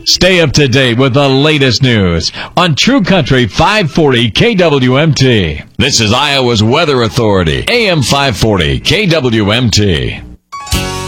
Stay up to date with the latest news on True Country 540 KWMT. This is Iowa's Weather Authority, AM 540 KWMT.